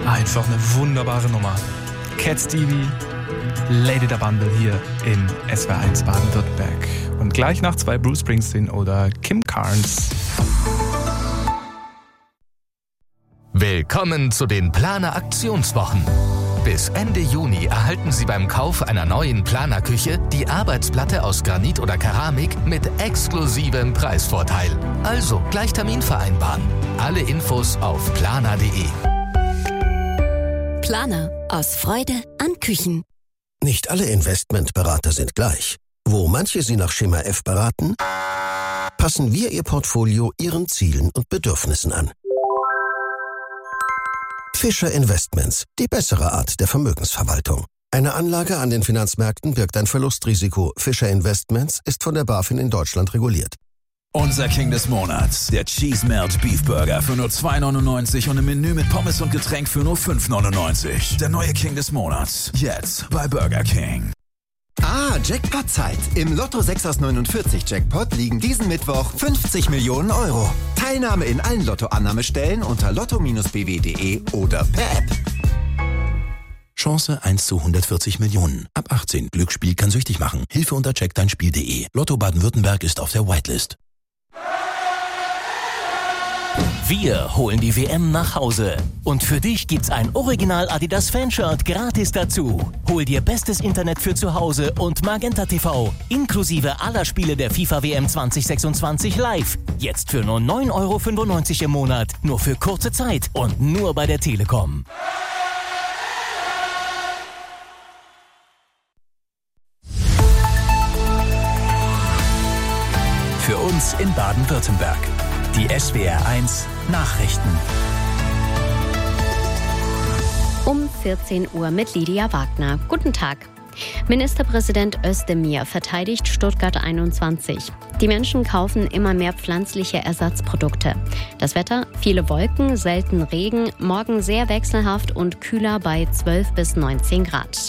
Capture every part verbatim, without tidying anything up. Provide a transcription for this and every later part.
Einfach eine wunderbare Nummer. Cat Stevie, Lady da Bundle hier in S W R eins Baden-Württemberg. Und gleich nach zwei Bruce Springsteen oder Kim Carnes. Willkommen zu den Planer Aktionswochen. Bis Ende Juni erhalten Sie beim Kauf einer neuen Planerküche die Arbeitsplatte aus Granit oder Keramik mit exklusivem Preisvorteil. Also gleich Termin vereinbaren. Alle Infos auf planer punkt de. Planer. Aus Freude an Küchen. Nicht alle Investmentberater sind gleich. Wo manche Sie nach Schema F beraten, passen wir Ihr Portfolio Ihren Zielen und Bedürfnissen an. Fischer Investments, die bessere Art der Vermögensverwaltung. Eine Anlage an den Finanzmärkten birgt ein Verlustrisiko. Fischer Investments ist von der BaFin in Deutschland reguliert. Unser King des Monats, der Cheese Melt Beef Burger für nur zwei neunundneunzig und ein Menü mit Pommes und Getränk für nur fünf neunundneunzig. Der neue King des Monats, jetzt bei Burger King. Ah, Jackpot-Zeit. Im Lotto sechs aus neunundvierzig Jackpot liegen diesen Mittwoch fünfzig Millionen Euro. Teilnahme in allen Lotto-Annahmestellen unter lotto Bindestrich b w punkt de oder per App. Chance eins zu hundertvierzig Millionen. Ab achtzehn. Glücksspiel kann süchtig machen. Hilfe unter check dein Spiel punkt de. Lotto Baden-Württemberg ist auf der Whitelist. Wir holen die W M nach Hause. Und für dich gibt's ein Original Adidas Fanshirt gratis dazu. Hol dir bestes Internet für zu Hause und Magenta T V. Inklusive aller Spiele der FIFA W M zwanzig sechsundzwanzig live. Jetzt für nur neun Euro fünfundneunzig im Monat. Nur für kurze Zeit und nur bei der Telekom. Für uns in Baden-Württemberg. Die S W R eins Nachrichten. Um vierzehn Uhr mit Lydia Wagner. Guten Tag. Ministerpräsident Özdemir verteidigt Stuttgart einundzwanzig. Die Menschen kaufen immer mehr pflanzliche Ersatzprodukte. Das Wetter, viele Wolken, selten Regen, morgen sehr wechselhaft und kühler bei zwölf bis neunzehn Grad.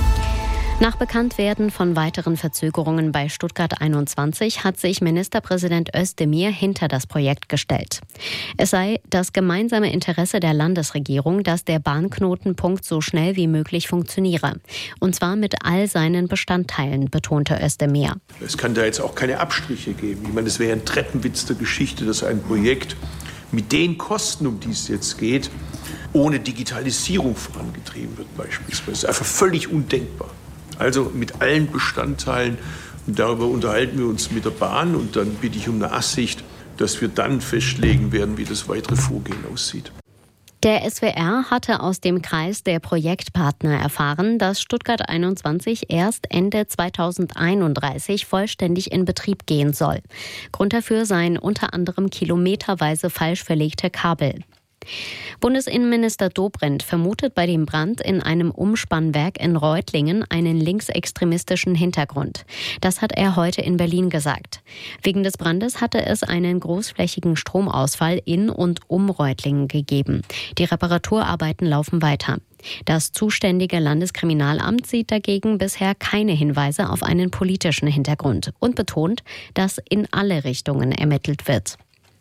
Nach Bekanntwerden von weiteren Verzögerungen bei Stuttgart einundzwanzig hat sich Ministerpräsident Özdemir hinter das Projekt gestellt. Es sei das gemeinsame Interesse der Landesregierung, dass der Bahnknotenpunkt so schnell wie möglich funktioniere. Und zwar mit all seinen Bestandteilen, betonte Özdemir. Es kann da jetzt auch keine Abstriche geben. Ich meine, es wäre ein Treppenwitz der Geschichte, dass ein Projekt mit den Kosten, um die es jetzt geht, ohne Digitalisierung vorangetrieben wird beispielsweise. Das ist einfach völlig undenkbar. Also mit allen Bestandteilen, und darüber unterhalten wir uns mit der Bahn, und dann bitte ich um eine Aussicht, dass wir dann festlegen werden, wie das weitere Vorgehen aussieht. Der S W R hatte aus dem Kreis der Projektpartner erfahren, dass Stuttgart einundzwanzig erst Ende zweitausendeinunddreißig vollständig in Betrieb gehen soll. Grund dafür seien unter anderem kilometerweise falsch verlegte Kabel. Bundesinnenminister Dobrindt vermutet bei dem Brand in einem Umspannwerk in Reutlingen einen linksextremistischen Hintergrund. Das hat er heute in Berlin gesagt. Wegen des Brandes hatte es einen großflächigen Stromausfall in und um Reutlingen gegeben. Die Reparaturarbeiten laufen weiter. Das zuständige Landeskriminalamt sieht dagegen bisher keine Hinweise auf einen politischen Hintergrund und betont, dass in alle Richtungen ermittelt wird.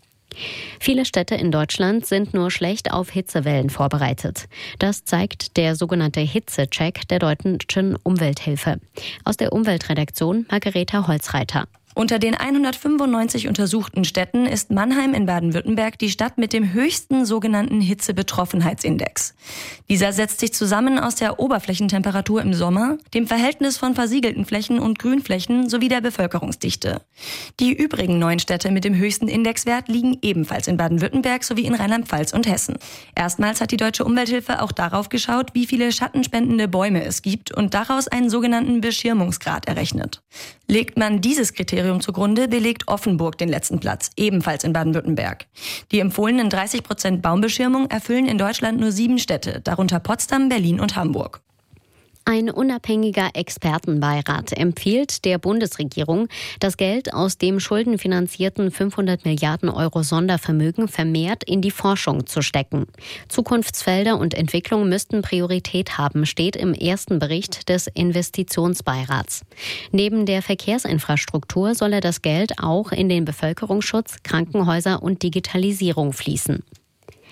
Viele Städte in Deutschland sind nur schlecht auf Hitzewellen vorbereitet. Das zeigt der sogenannte Hitzecheck der Deutschen Umwelthilfe. Aus der Umweltredaktion Margareta Holzreiter. Unter den hundertfünfundneunzig untersuchten Städten ist Mannheim in Baden-Württemberg die Stadt mit dem höchsten sogenannten Hitzebetroffenheitsindex. Dieser setzt sich zusammen aus der Oberflächentemperatur im Sommer, dem Verhältnis von versiegelten Flächen und Grünflächen sowie der Bevölkerungsdichte. Die übrigen neun Städte mit dem höchsten Indexwert liegen ebenfalls in Baden-Württemberg sowie in Rheinland-Pfalz und Hessen. Erstmals hat die Deutsche Umwelthilfe auch darauf geschaut, wie viele schattenspendende Bäume es gibt und daraus einen sogenannten Beschirmungsgrad errechnet. Legt man dieses Kriterium zugrunde, belegt Offenburg den letzten Platz, ebenfalls in Baden-Württemberg. Die empfohlenen dreißig Prozent Baumbeschirmung erfüllen in Deutschland nur sieben Städte, darunter Potsdam, Berlin und Hamburg. Ein unabhängiger Expertenbeirat empfiehlt der Bundesregierung, das Geld aus dem schuldenfinanzierten fünfhundert Milliarden Euro Sondervermögen vermehrt in die Forschung zu stecken. Zukunftsfelder und Entwicklung müssten Priorität haben, steht im ersten Bericht des Investitionsbeirats. Neben der Verkehrsinfrastruktur solle das Geld auch in den Bevölkerungsschutz, Krankenhäuser und Digitalisierung fließen.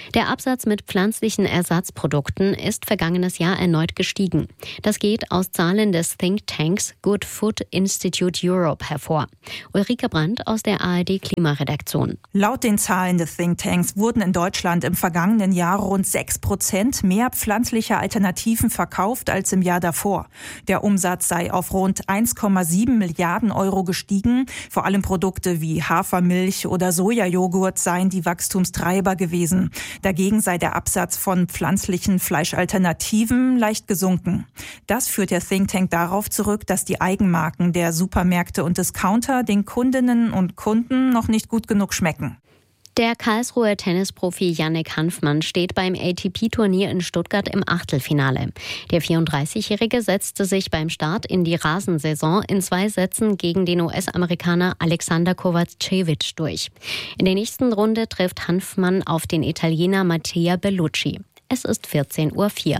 Der Absatz mit pflanzlichen Ersatzprodukten ist vergangenes Jahr erneut gestiegen. Das geht aus Zahlen des Thinktanks Good Food Institute Europe hervor. Ulrike Brandt aus der A R D-Klimaredaktion. Laut den Zahlen des Thinktanks wurden in Deutschland im vergangenen Jahr rund sechs Prozent mehr pflanzliche Alternativen verkauft als im Jahr davor. Der Umsatz sei auf rund eins Komma sieben Milliarden Euro gestiegen. Vor allem Produkte wie Hafermilch oder Sojajoghurt seien die Wachstumstreiber gewesen. Dagegen sei der Absatz von pflanzlichen Fleischalternativen leicht gesunken. Das führt der Think Tank darauf zurück, dass die Eigenmarken der Supermärkte und Discounter den Kundinnen und Kunden noch nicht gut genug schmecken. Der Karlsruher Tennisprofi Yannick Hanfmann steht beim A T P-Turnier in Stuttgart im Achtelfinale. Der vierunddreißigjährige setzte sich beim Start in die Rasensaison in zwei Sätzen gegen den U S-Amerikaner Alexander Kovacevic durch. In der nächsten Runde trifft Hanfmann auf den Italiener Mattia Bellucci. Es ist vierzehn Uhr vier.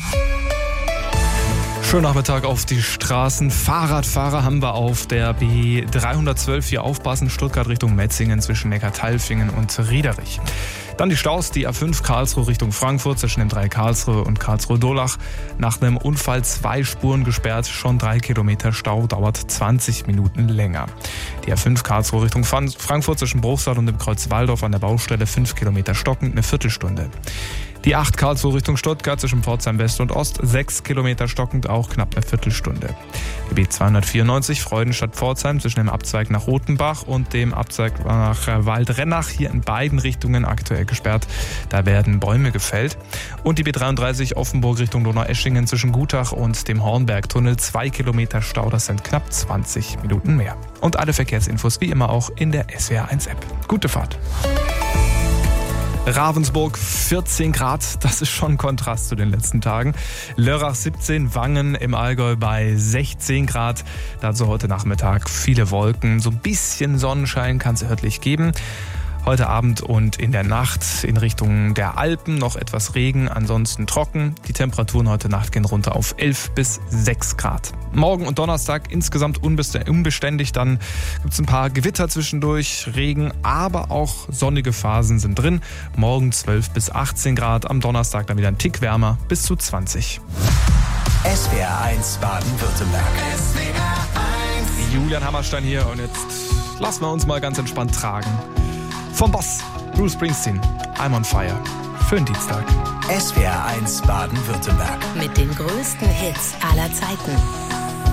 Schönen Nachmittag auf die Straßen. Fahrradfahrer haben wir auf der B dreihundertzwölf hier aufpassen. Stuttgart Richtung Metzingen zwischen Neckartalfingen und Riederich. Dann die Staus, die A fünf Karlsruhe Richtung Frankfurt zwischen dem drei Karlsruhe und Karlsruhe-Dolach. Nach einem Unfall zwei Spuren gesperrt, schon drei Kilometer Stau, dauert zwanzig Minuten länger. Die A fünf Karlsruhe Richtung Frankfurt zwischen Bruchsal und dem Kreuz Waldorf an der Baustelle fünf Kilometer stockend, eine Viertelstunde. Die acht Karlsruhe Richtung Stuttgart zwischen Pforzheim West und Ost, sechs Kilometer stockend, auch knapp eine Viertelstunde. Die B zweihundertvierundneunzig Freudenstadt-Pforzheim zwischen dem Abzweig nach Rothenbach und dem Abzweig nach Waldrennach, hier in beiden Richtungen aktuell gesperrt. Da werden Bäume gefällt. Und die B dreiunddreißig Offenburg Richtung Donaueschingen zwischen Gutach und dem Hornbergtunnel, zwei Kilometer Stau, das sind knapp zwanzig Minuten mehr. Und alle Verkehrsinfos wie immer auch in der S W R eins App. Gute Fahrt. Ravensburg vierzehn Grad, das ist schon ein Kontrast zu den letzten Tagen. Lörrach siebzehn, Wangen im Allgäu bei sechzehn Grad. Dazu heute Nachmittag viele Wolken, so ein bisschen Sonnenschein kann es örtlich geben. Heute Abend und in der Nacht in Richtung der Alpen noch etwas Regen, ansonsten trocken. Die Temperaturen heute Nacht gehen runter auf elf bis sechs Grad. Morgen und Donnerstag insgesamt unbeständig, dann gibt es ein paar Gewitter zwischendurch, Regen, aber auch sonnige Phasen sind drin. Morgen zwölf bis achtzehn Grad, am Donnerstag dann wieder ein Tick wärmer, bis zu zwanzig. S W R eins Baden-Württemberg. S W R eins. Julian Hammerstein hier und jetzt lassen wir uns mal ganz entspannt tragen. Vom Boss, Bruce Springsteen, I'm on Fire. Für den Dienstag. S W R eins Baden-Württemberg. Mit den größten Hits aller Zeiten.